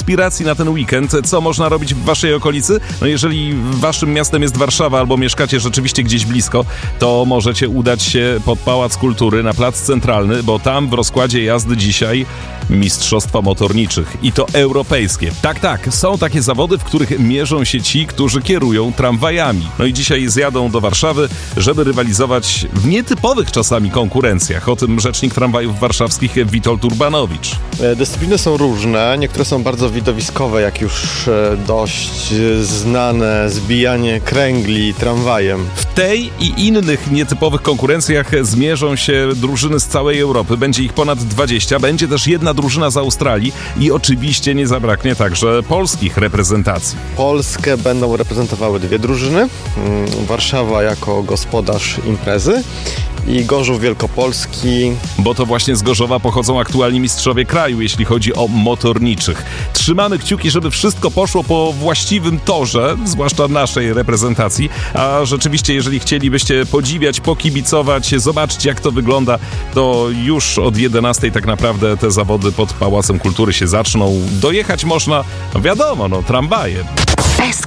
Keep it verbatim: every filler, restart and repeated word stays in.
inspiracji na ten weekend. Co można robić w waszej okolicy? No jeżeli waszym miastem jest Warszawa albo mieszkacie rzeczywiście gdzieś blisko, to możecie udać się pod Pałac Kultury na Plac Centralny, bo tam w rozkładzie jazdy dzisiaj mistrzostwa motorniczych i to europejskie. Tak, tak, są takie zawody, w których mierzą się ci, którzy kierują tramwajami. No i dzisiaj zjadą do Warszawy, żeby rywalizować w nietypowych czasami konkurencjach. O tym rzecznik tramwajów warszawskich Witold Urbanowicz. Dyscypliny są różne, niektóre są bardzo widowiskowe, jak już dość znane zbijanie kręgli tramwajem. W tej i innych nietypowych konkurencjach zmierzą się drużyny z całej Europy. Będzie ich ponad dwadzieścia. Będzie też jedna drużyna z Australii i oczywiście nie zabraknie także polskich reprezentacji. Polskę będą reprezentowały dwie drużyny. Warszawa jako gospodarz imprezy i Gorzów Wielkopolski. Bo to właśnie z Gorzowa pochodzą aktualni mistrzowie kraju, jeśli chodzi o motorniczych. Trzymamy kciuki, żeby wszystko poszło po właściwym torze, zwłaszcza naszej reprezentacji. A rzeczywiście, jeżeli chcielibyście podziwiać, pokibicować, zobaczyć jak to wygląda, to już od jedenastej tak naprawdę te zawody pod Pałacem Kultury się zaczną. Dojechać można, no wiadomo, no tramwajem.